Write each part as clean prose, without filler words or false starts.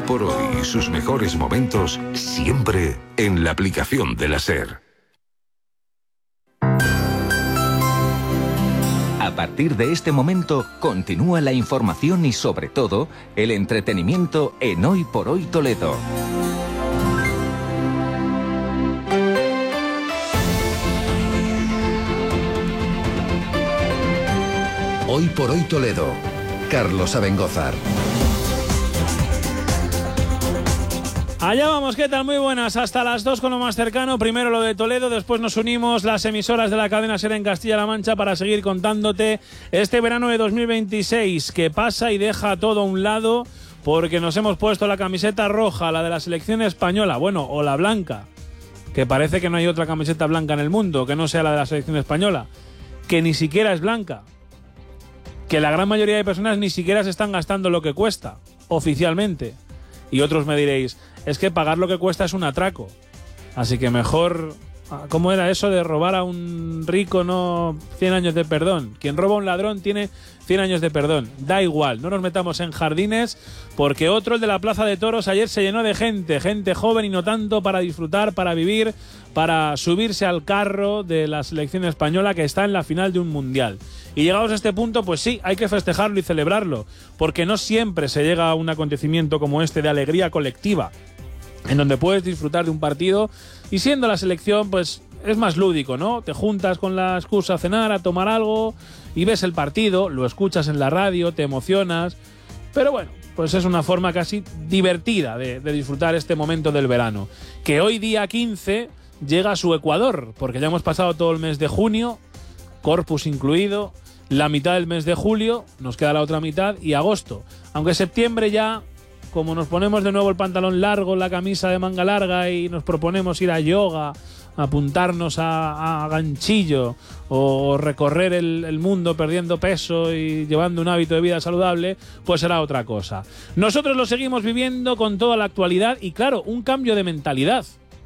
por hoy y sus mejores momentos siempre en la aplicación de la SER. A partir de este momento continúa la información y sobre todo el entretenimiento en Hoy por Hoy Toledo. Hoy por Hoy Toledo. Carlos Abengózar. Allá vamos, ¿qué tal? Muy buenas, hasta las 2 con lo más cercano. Primero lo de Toledo, después nos unimos las emisoras de la cadena SER en Castilla-La Mancha para seguir contándote este verano de 2026 que pasa y deja todo a un lado porque nos hemos puesto la camiseta roja, la de la selección española, bueno, o la blanca, que parece que no hay otra camiseta blanca en el mundo que no sea la de la selección española, que ni siquiera es blanca, que la gran mayoría de personas ni siquiera se están gastando lo que cuesta, oficialmente. Y otros me diréis, es que pagar lo que cuesta es un atraco. Así que mejor... ¿Cómo era eso de robar a un rico, no 100 años de perdón? Quien roba a un ladrón tiene 100 años de perdón. Da igual, no nos metamos en jardines, porque otro, el de la Plaza de Toros, ayer se llenó de gente joven y no tanto, para disfrutar, para vivir, para subirse al carro de la selección española que está en la final de un mundial. Y llegados a este punto, pues sí, hay que festejarlo y celebrarlo, porque no siempre se llega a un acontecimiento como este de alegría colectiva, en donde puedes disfrutar de un partido y siendo la selección, pues es más lúdico, ¿no? Te juntas con la excusa a cenar, a tomar algo y ves el partido, lo escuchas en la radio, te emocionas, pero bueno, pues es una forma casi divertida de disfrutar este momento del verano, que hoy día 15 llega a su ecuador, porque ya hemos pasado todo el mes de junio, Corpus incluido, la mitad del mes de julio, nos queda la otra mitad, y agosto, aunque septiembre ya... Como nos ponemos de nuevo el pantalón largo, la camisa de manga larga y nos proponemos ir a yoga, apuntarnos a ganchillo o recorrer el mundo perdiendo peso y llevando un hábito de vida saludable, pues será otra cosa. Nosotros lo seguimos viviendo con toda la actualidad y claro, un cambio de mentalidad.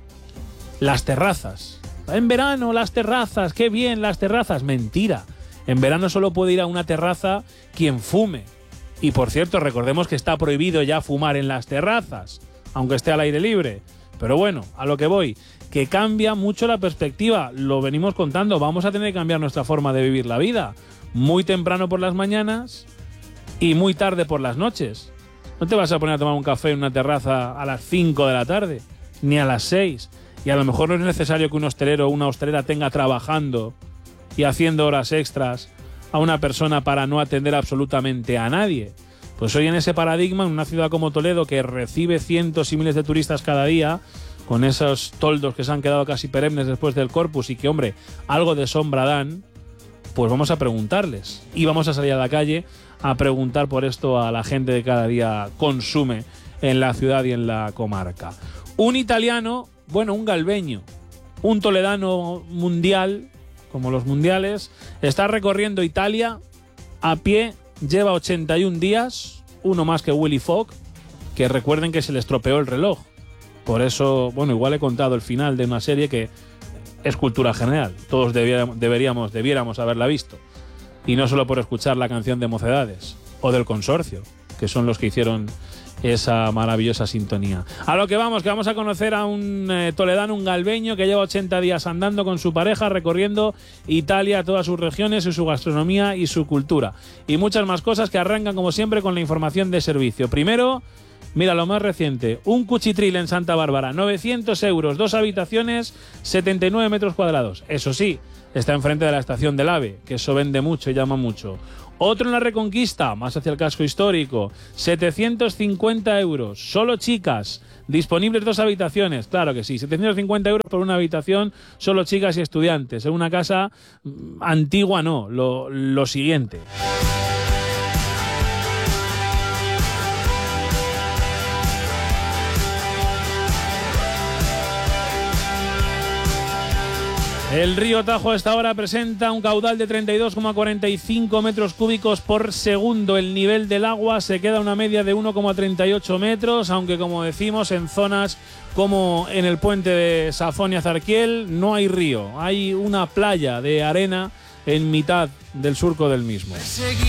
Las terrazas. En verano las terrazas, qué bien las terrazas. Mentira. En verano solo puede ir a una terraza quien fume. Y por cierto, recordemos que está prohibido ya fumar en las terrazas, aunque esté al aire libre. Pero bueno, a lo que voy, que cambia mucho la perspectiva, lo venimos contando, vamos a tener que cambiar nuestra forma de vivir la vida. Muy temprano por las mañanas y muy tarde por las noches. No te vas a poner a tomar un café en una terraza a las 5 de la tarde, ni a las 6. Y a lo mejor no es necesario que un hostelero o una hostelera tenga trabajando y haciendo horas extras a una persona para no atender absolutamente a nadie. Pues hoy en ese paradigma, en una ciudad como Toledo, que recibe cientos y miles de turistas cada día, con esos toldos que se han quedado casi perennes después del Corpus y que, hombre, algo de sombra dan, pues vamos a preguntarles. Y vamos a salir a la calle a preguntar por esto a la gente que cada día consume en la ciudad y en la comarca. Un italiano, bueno, un galbeño, un toledano mundial, como los mundiales, está recorriendo Italia a pie, lleva 81 días, uno más que Willy Fogg, que recuerden que se le estropeó el reloj. Por eso, bueno, igual he contado el final de una serie que es cultura general, todos debiéramos haberla visto. Y no solo por escuchar la canción de Mocedades o del Consorcio, que son los que hicieron esa maravillosa sintonía. A lo que vamos a conocer a un toledano, un galbeño que lleva 80 días andando con su pareja, recorriendo Italia, todas sus regiones y su gastronomía y su cultura. Y muchas más cosas que arrancan como siempre con la información de servicio. Primero, mira lo más reciente, un cuchitril en Santa Bárbara, 900 euros, 2 habitaciones, 79 metros cuadrados. Eso sí, está enfrente de la estación del AVE, que eso vende mucho y llama mucho. Otro en la Reconquista, más hacia el casco histórico, 750 euros, solo chicas, disponibles 2 habitaciones, claro que sí, 750 euros por una habitación, solo chicas y estudiantes, en una casa antigua no, lo siguiente. El río Tajo a esta hora presenta un caudal de 32,45 metros cúbicos por segundo. El nivel del agua se queda a una media de 1,38 metros, aunque como decimos, en zonas como en el puente de Safonia-Zarquiel no hay río, hay una playa de arena en mitad del surco del mismo.